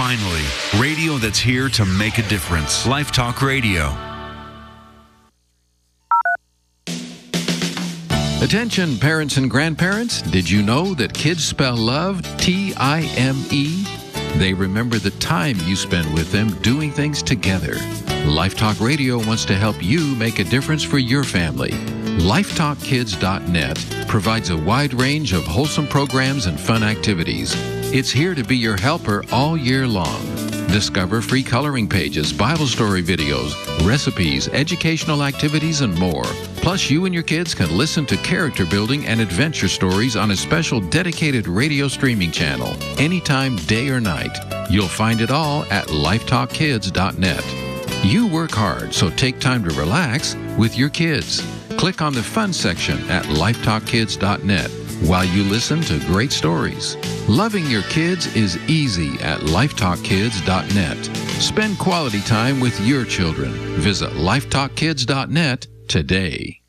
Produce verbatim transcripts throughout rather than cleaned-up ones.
Finally, radio that's here to make a difference. Life Talk Radio. Attention, parents and grandparents. Did you know that kids spell love T I M E? They remember the time you spend with them doing things together. Life Talk Radio wants to help you make a difference for your family. life talk kids dot net provides a wide range of wholesome programs and fun activities. It's here to be your helper all year long. Discover free coloring pages, Bible story videos, recipes, educational activities, and more. Plus, you and your kids can listen to character building and adventure stories on a special dedicated radio streaming channel, anytime, day or night. You'll find it all at life talk kids dot net. You work hard, so take time to relax with your kids. Click on the fun section at life talk kids dot net while you listen to great stories. Loving your kids is easy at life talk kids dot net. Spend quality time with your children. Visit life talk kids dot net today.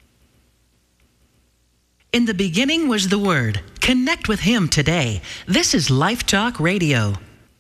In the beginning was the Word. Connect with Him today. This is Life Talk Radio.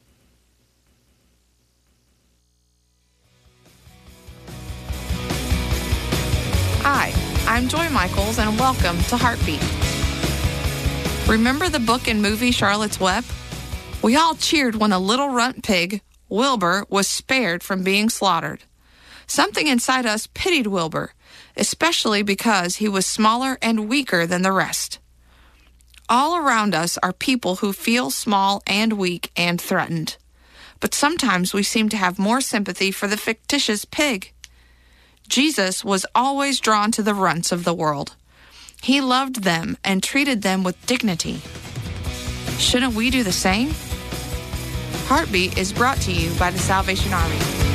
Hi, I'm Joy Michaels, and welcome to Heartbeat. Remember the book and movie Charlotte's Web? We all cheered when a little runt pig, Wilbur, was spared from being slaughtered. Something inside us pitied Wilbur, especially because he was smaller and weaker than the rest. All around us are people who feel small and weak and threatened. But sometimes we seem to have more sympathy for the fictitious pig. Jesus was always drawn to the runts of the world. He loved them and treated them with dignity. Shouldn't we do the same? Heartbeat is brought to you by the Salvation Army.